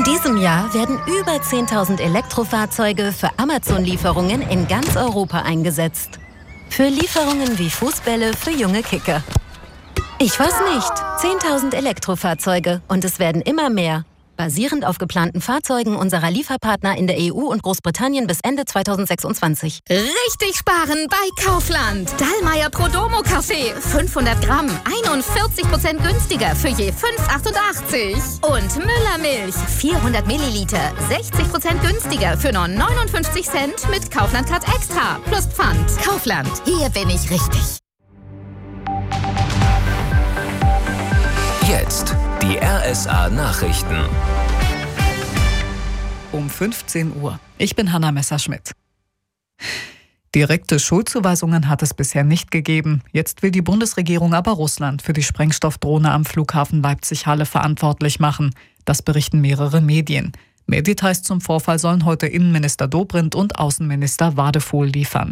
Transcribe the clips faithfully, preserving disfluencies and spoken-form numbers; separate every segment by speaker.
Speaker 1: diesem Jahr werden über zehntausend Elektrofahrzeuge für Amazon-Lieferungen in ganz Europa eingesetzt. Für Lieferungen wie Fußbälle für junge Kicker. Ich weiß nicht. zehntausend Elektrofahrzeuge und es werden immer mehr. Basierend auf geplanten Fahrzeugen unserer Lieferpartner in der E U und Großbritannien bis Ende zweitausendsechsundzwanzig.
Speaker 2: Richtig sparen bei Kaufland. Dallmayr Prodomo Kaffee. fünfhundert Gramm. einundvierzig Prozent günstiger für je fünf Euro achtundachtzig. Und Müller Milch. vierhundert Milliliter. sechzig Prozent günstiger für nur neunundfünfzig Cent mit Kaufland Card Extra. Plus Pfand. Kaufland. Hier bin ich richtig.
Speaker 3: Jetzt die R S A-Nachrichten.
Speaker 4: Um fünfzehn Uhr. Ich bin Hanna Messerschmidt. Direkte Schuldzuweisungen hat es bisher nicht gegeben. Jetzt will die Bundesregierung aber Russland für die Sprengstoffdrohne am Flughafen Leipzig-Halle verantwortlich machen. Das berichten mehrere Medien. Mehr Details zum Vorfall sollen heute Innenminister Dobrindt und Außenminister Wadefuhl liefern.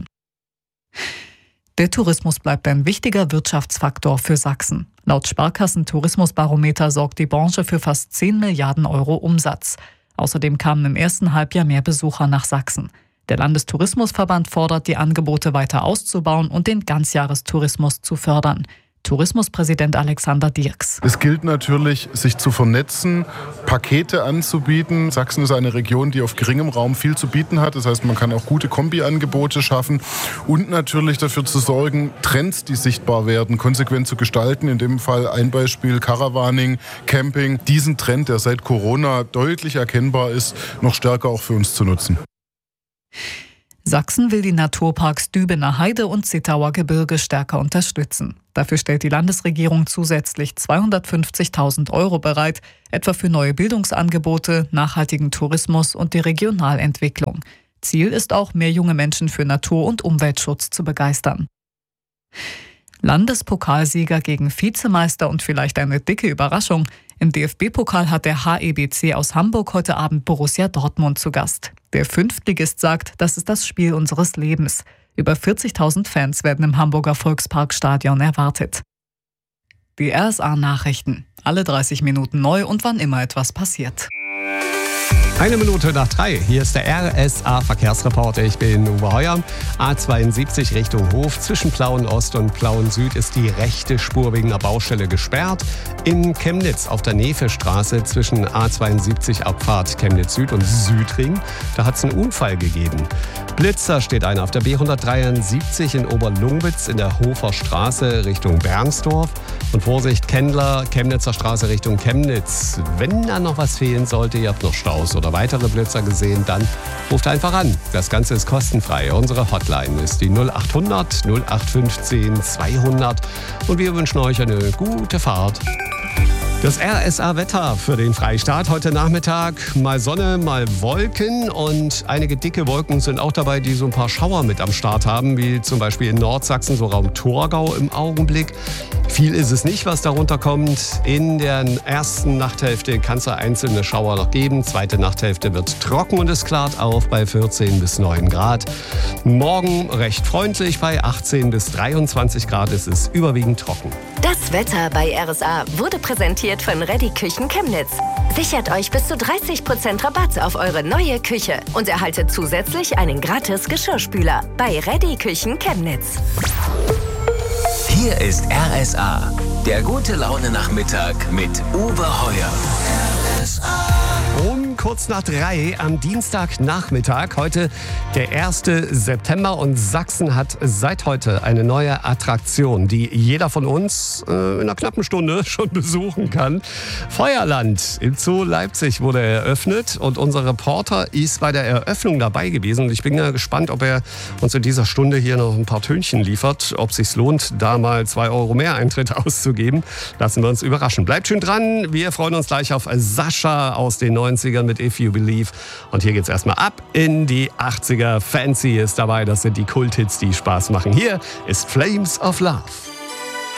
Speaker 4: Der Tourismus bleibt ein wichtiger Wirtschaftsfaktor für Sachsen. Laut Sparkassen-Tourismusbarometer sorgt die Branche für fast zehn Milliarden Euro Umsatz. Außerdem kamen im ersten Halbjahr mehr Besucher nach Sachsen. Der Landestourismusverband fordert, die Angebote weiter auszubauen und den Ganzjahrestourismus zu fördern. Tourismuspräsident Alexander Dirks.
Speaker 5: Es gilt natürlich, sich zu vernetzen, Pakete anzubieten. Sachsen ist eine Region, die auf geringem Raum viel zu bieten hat. Das heißt, man kann auch gute Kombiangebote schaffen und natürlich dafür zu sorgen, Trends, die sichtbar werden, konsequent zu gestalten. In dem Fall ein Beispiel Caravaning, Camping. Diesen Trend, der seit Corona deutlich erkennbar ist, noch stärker auch für uns zu nutzen.
Speaker 4: Sachsen will die Naturparks Dübener Heide und Zittauer Gebirge stärker unterstützen. Dafür stellt die Landesregierung zusätzlich zweihundertfünfzigtausend Euro bereit, etwa für neue Bildungsangebote, nachhaltigen Tourismus und die Regionalentwicklung. Ziel ist auch, mehr junge Menschen für Natur- und Umweltschutz zu begeistern. Landespokalsieger gegen Vizemeister und vielleicht eine dicke Überraschung. Im D F B-Pokal hat der H E B C aus Hamburg heute Abend Borussia Dortmund zu Gast. Der Fünftligist sagt, das ist das Spiel unseres Lebens. Über vierzigtausend Fans werden im Hamburger Volksparkstadion erwartet. Die R S A-Nachrichten. Alle dreißig Minuten neu und wann immer etwas passiert.
Speaker 6: Eine Minute nach drei. Hier ist der R S A-Verkehrsreporter. Ich bin Uwe Heuer. A zweiundsiebzig Richtung Hof. Zwischen Plauen Ost und Plauen Süd ist die rechte Spur wegen einer Baustelle gesperrt. In Chemnitz auf der Nefe-Straße zwischen A zweiundsiebzig Abfahrt Chemnitz Süd und Südring. Da hat es einen Unfall gegeben. Blitzer steht einer auf der B hundertdreiundsiebzig in Oberlungwitz in der Hofer Straße Richtung Bernsdorf. Und Vorsicht, Kendler, Chemnitzer Straße Richtung Chemnitz. Wenn da noch was fehlen sollte, ihr habt noch Staus oder weitere Blitzer gesehen, dann ruft einfach an. Das Ganze ist kostenfrei. Unsere Hotline ist die null achthundert null acht fünfzehn zweihundert und wir wünschen euch eine gute Fahrt. Das R S A-Wetter für den Freistaat. Heute Nachmittag mal Sonne, mal Wolken und einige dicke Wolken sind auch dabei, die so ein paar Schauer mit am Start haben, wie zum Beispiel in Nordsachsen, so Raum Thurgau im Augenblick. Viel ist es nicht, was darunter kommt. In der ersten Nachthälfte kann es einzelne Schauer noch geben. Zweite Nachthälfte wird trocken und es klart auf bei vierzehn bis neun Grad. Morgen recht freundlich bei achtzehn bis dreiundzwanzig Grad. Es ist überwiegend trocken.
Speaker 1: Das Wetter bei R S A wurde präsentiert von Reddy Küchen Chemnitz. Sichert euch bis zu dreißig Prozent Rabatt auf eure neue Küche und erhaltet zusätzlich einen gratis Geschirrspüler bei Reddy Küchen Chemnitz.
Speaker 3: Hier ist R S A, der gute Laune-Nachmittag mit Uwe Heuer. R S A.
Speaker 6: Um kurz nach drei am Dienstagnachmittag, heute der erste September und Sachsen hat seit heute eine neue Attraktion, die jeder von uns äh, in einer knappen Stunde schon besuchen kann. Feuerland im Zoo Leipzig wurde eröffnet und unser Reporter ist bei der Eröffnung dabei gewesen und ich bin ja gespannt, ob er uns in dieser Stunde hier noch ein paar Tönchen liefert, ob es sich lohnt, da mal zwei Euro mehr Eintritt auszugeben. Lassen wir uns überraschen. Bleibt schön dran, wir freuen uns gleich auf Sascha aus den neunzigern mit If You Believe. Und hier geht's erstmal ab in die achtziger. Fancy ist dabei, das sind die Kulthits, die Spaß machen. Hier ist Flames of Love.